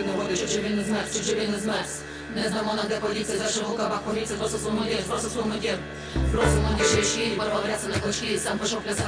води, чи він не змерз, чи він не змерз. Не знамо нам, де поліція, зашив у кабак поліція, зросив свому дір, зросив свому дір. Зросив мені ще щіль, порвав ряси на клочки, сам пішов плясати.